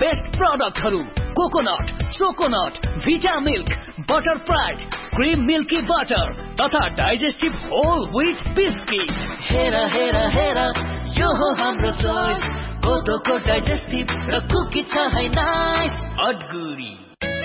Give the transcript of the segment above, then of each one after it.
Best प्रोडक्टहरु coconut, चोकोनट, भिटा milk, butter pride, cream milky butter तथा digestive whole wheat biscuit. हेर हेर हेर यो हो हाम्रो चोइस, कोदोको डाइजेस्टिभ र कुकी छ है नाइस अडगुडी।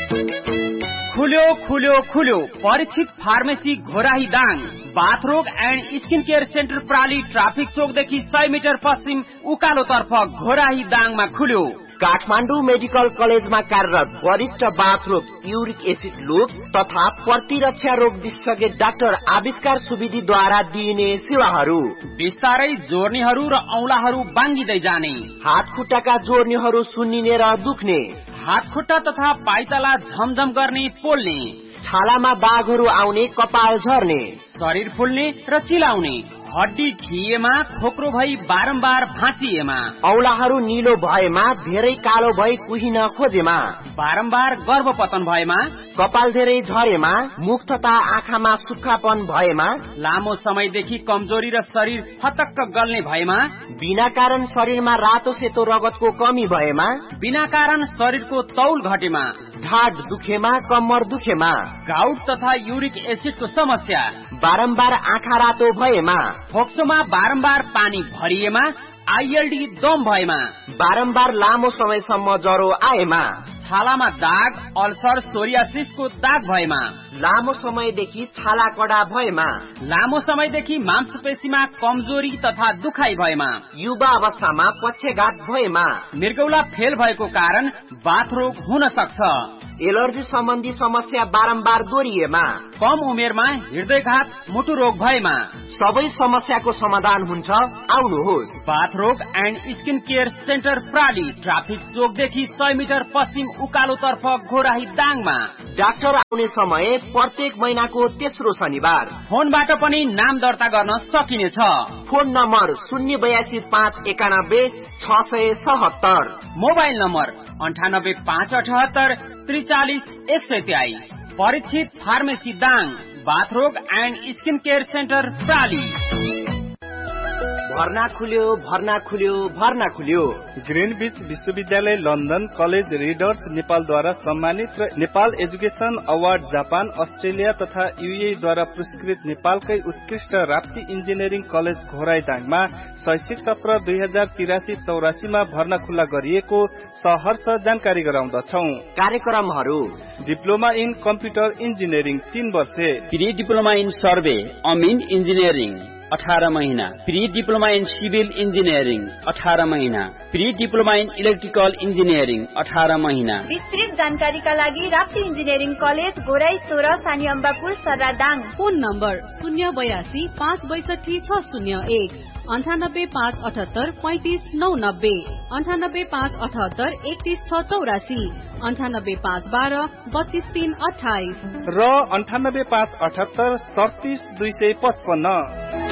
खुल्यो खुल्यो खुल्यो Parikshit pharmacy Ghorahi Dang, बाथरोग and skin care centre प्राली traffic चोकदेखि 100 metre पश्चिम उकालोतर्फ घोराही दाङमा खुल्यो। काठमाडौँ मेडिकल कलेजमा कार्यरत वरिष्ठ बाथरोग, युरिक एसिड लुप्स तथा प्रतिरक्षा रोग विशेषज्ञ डाक्टर आविष्कार सुविधिद्वारा दिइने सेवाहरू। बिस्तारै जोर्नीहरू र औंलाहरू बाङ्गिँदै जाने, हात खुट्टाका जोर्नीहरू सुन्निने र दुख्ने, हात खुट्टा तथा पाइताला झमझम गर्ने पोल्ने, छालामा दागहरू आउने, कपाल झर्ने, शरीर फुल्ने र चिलाउने, हड्डी खिएमा, खोक्रो भई बारम्बार भाँचिएमा, औलाहरू निलो भएमा, धेरै कालो भई कुहिन खोजेमा, बारम्बार गर्भपतन भएमा, कपाल धेरै झरेमा, मुख तथा आँखामा सुक्खापन भएमा, लामो समयदेखि कमजोरी र शरीर फतक्क गल्ने भएमा, बिना कारण शरीरमा रातो सेतो रगतको कमी भएमा, बिना कारण शरीरको तौल घटेमा, ढाड दुखेमा, कम्मर दुखेमा, गाउट तथा युरिक एसिडको समस्या, बारम्बार आँखा रातो भएमा, फोक्सोमा बारम्बार पानी भरिएमा, आइएलडी दम भएमा, बारम्बार लामो समयसम्म ज्वरो आएमा, छालामा दाग, अल्सर, सोरियासिसको दाग भएमा, लामो समयदेखि छाला कडा भएमा, लामो समयदेखि मांसपेशीमा कमजोरी तथा दुखाइ भएमा, युवा अवस्थामा पक्षघात भएमा, मृगौला फेल भएको कारण बाथरोग हुन सक्छ, एलर्जी सम्बन्धी समस्या बारम्बार दोहोरिएमा, कम उमेरमा हृदयघात, मुटु रोग भएमा, सबै समस्याको समाधान हुन्छ। आउनुहोस्, बाथरोग and skin care centre प्राली traffic चोकदेखि 100 metre पश्चिम उकालोतर्फ घोराही दाङमा। डाक्टर आउने समय प्रत्येक महिनाको तेस्रो शनिबार। फोनबाट पनि नाम दर्ता गर्न सकिनेछ। Phone number 082919677, mobile number 9857843123। Parikshit pharmacy Dang, बाथरोग and skin care centre प्राली। भर्ना खुल्यो, भर्ना खुल्यो, भर्ना खुल्यो। ग्रिनविच विश्वविद्यालय लन्डन कलेज रिडर्स नेपालद्वारा सम्मानित र Nepal education award Japan, Australia तथा युए द्वारा पुरस्कृत नेपालकै उत्कृष्ट राप्ती इन्जिनियरिङ कलेज घोराही दाङमा शैक्षिक सत्र 2083-84 मा भर्ना खुल्ला गरिएको सहर्ष जानकारी गराउँदछौ। कार्यक्रमहरू: डिप्लोमा इन कम्प्युटर इन्जिनियरिङ 3 वर्षे, pre diploma in survey Amin engineering 18 महिना, pre diploma in civil engineering 18 महिना, pre diploma in electrical engineering 18 महिना। विस्तृत जानकारीका लागि राप्ती इन्जिनियरिङ कलेज घोराही 16 सानी अम्बापुर सर्रा दाङ। फोन नम्बर 082 562 601, 98 578 35 990, 98 578 31 684, 98 512 32 328 र 98 578 37 255।